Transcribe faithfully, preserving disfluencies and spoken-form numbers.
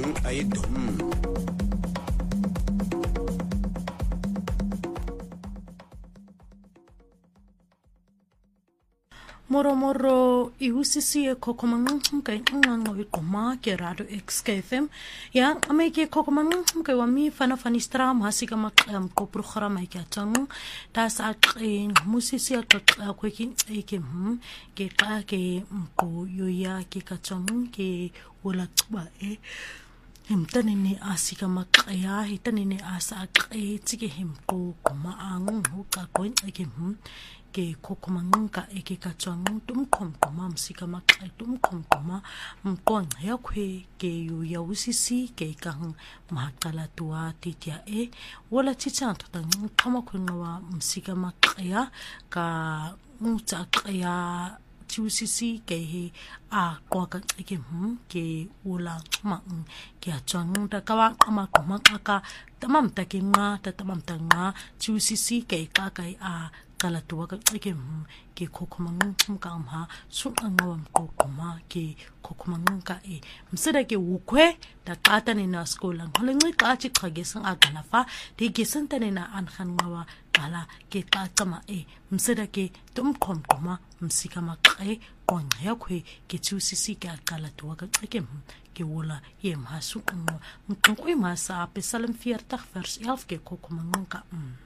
ayedom Moro moro I usisi e kokomangang kay ngang ngawi koma ke radio X K F M ya amay ke kokomangang kay wami fana fanistra mahasi ka makam ko programa ke atang ta sa ke musisi ka ko ki ke hm ke ka ke ko yoya ke katang ke wala tba e himtani ni asika makaya hitani ni asa ke tike him ko koma ang hu ka ko ke hm ke kokomanga eke katwang tum kom koma msika makai tum kom koma mkon ya kwe ke yu ya usisi ke kang mahakala tua titia e wala ticha tang kama kunwa msika makaya ka muta kaya usisi ke he a kwa ka ke hm ke wala ma ke atwang da kawa kama koma ka tamam ta ke nga ta tamam ta nga usisi ke ka kai a kala tua ka ke ke kokomang ka amha sun angawam kokoma ke kokomang ka e msida ke ukwe da kata ni na skola ngalengi ka chi khagesang agala fa de gesanta ni na anhan ngawa kala ke ka kama e msida ke tum kom koma msika makae kon ya kwe ke tsusisi ka kala tua ka ke ke wala ye mha su ngwa mkwe masa pe salam vierzig vers elf ke kokomang ka